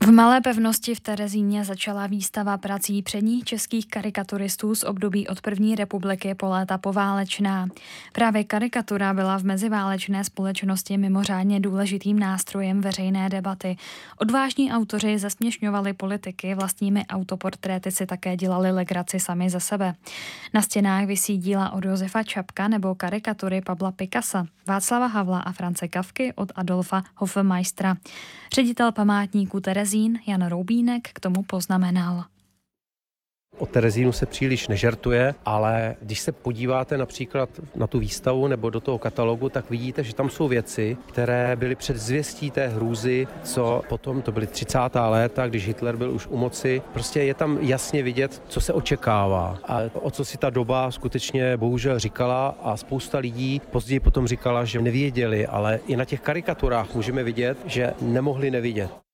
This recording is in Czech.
V Malé pevnosti v Terezíně začala výstava prací předních českých karikaturistů z období od první republiky po léta poválečná. Právě karikatura byla v meziválečné společnosti mimořádně důležitým nástrojem veřejné debaty. Odvážní autoři zesměšňovali politiky, vlastními autoportréty si také dělali legraci sami ze sebe. Na stěnách visí díla od Josefa Čapka nebo karikatury Pabla Picassa, Václava Havla a France Kafky od Adolfa Hofmeistera. Ředitel památníku Terezín Jan Roubínek k tomu poznamenal. O Terezínu se příliš nežertuje, ale když se podíváte například na tu výstavu nebo do toho katalogu, tak vidíte, že tam jsou věci, které byly předzvěstí té hrůzy, co potom, to byly 30. léta, když Hitler byl už u moci. Prostě je tam jasně vidět, co se očekává a o co si ta doba skutečně bohužel říkala a spousta lidí později potom říkala, že nevěděli, ale i na těch karikaturách můžeme vidět, že nemohli nevidět.